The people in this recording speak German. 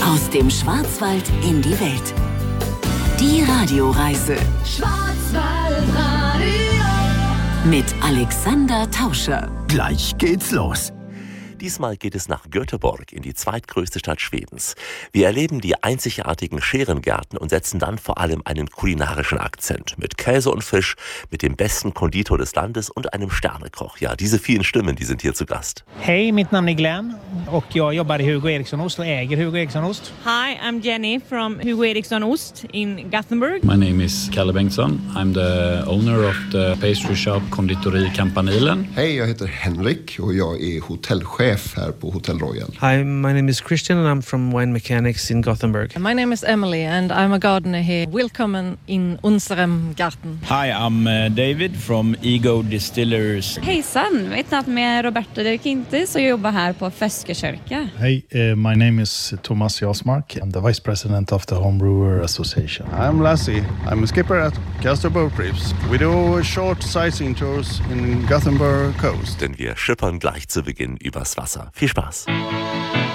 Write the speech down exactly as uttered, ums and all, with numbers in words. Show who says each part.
Speaker 1: Aus dem Schwarzwald in die Welt. Die Radioreise. Schwarzwaldradio. Mit Alexander Tauscher.
Speaker 2: Gleich geht's los.
Speaker 3: Diesmal geht es nach Göteborg, in die zweitgrößte Stadt Schwedens. Wir erleben die einzigartigen Scherengärten und setzen dann vor allem einen kulinarischen Akzent. Mit Käse und Fisch, mit dem besten Konditor des Landes und einem Sternekoch. Ja, diese vielen Stimmen, die sind hier zu Gast.
Speaker 4: Hej, mitt namn är Glenn och jag jobbar i Hugo Eriksson Ost och äger Hugo Eriksson Ost.
Speaker 5: Hi, I'm Jenny from Hugo Eriksson Ost in Gothenburg.
Speaker 6: My name is Kalle Bengtsson. I'm the owner of the pastry shop Konditori Campanilen.
Speaker 7: Hej, jag heter Henrik och jag är hotellchef här på Hotel Royal.
Speaker 8: Hi, my name is Christian and I'm from Wine Mechanics in Gothenburg.
Speaker 9: My name is Emily and I'm a gardener here. Willkommen in unserem Garten.
Speaker 10: Hi, I'm uh, David from Ego Distillers.
Speaker 5: Hejsan, mitt namn är Roberta Del Quintis och jag jobbar här på Feskekyrka.
Speaker 11: Hey, uh, my name is Thomas Jasmark. I'm the vice president of the Home Brewer Association.
Speaker 12: I'm Lassie. I'm a skipper at Castor Boat Trips. We do short sightseeing tours in Gothenburg coast.
Speaker 3: Denn wir schippern gleich zu Beginn übers Wasser. Viel Spaß.